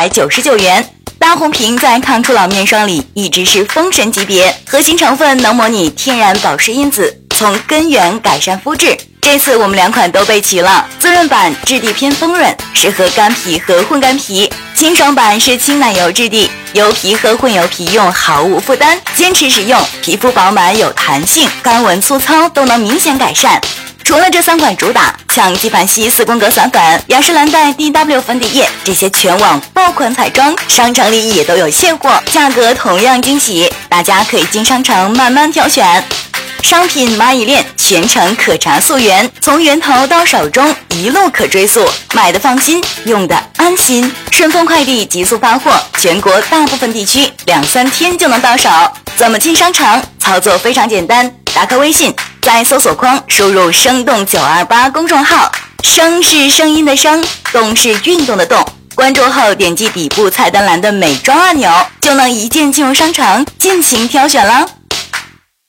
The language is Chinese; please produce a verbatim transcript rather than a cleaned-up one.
百九十九元。大红瓶在抗初老面霜里一直是封神级别，核心成分能模拟天然保湿因子，从根源改善肤质。这次我们两款都备齐了，滋润版质地偏丰润，适合干皮和混干皮；清爽版是轻奶油质地，油皮和混油皮用毫无负担，坚持使用，皮肤饱满有弹性，干纹粗糙都能明显改善。除了这三款主打，像纪梵希四宫格散粉、雅诗兰黛 D W 粉底液这些全网爆款彩妆，商城里也都有现货，价格同样惊喜，大家可以进商城慢慢挑选。商品蚂蚁链全程可查溯源，从源头到手中一路可追溯，买的放心，用的安心。顺丰快递急速发货，全国大部分地区两三天就能到手。怎么进商城？操作非常简单，打开微信，在搜索框输入生动九二八公众号，声是声音的声，动是运动的动。关注后点击底部菜单栏的美妆按钮，就能一键进入商城进行挑选了。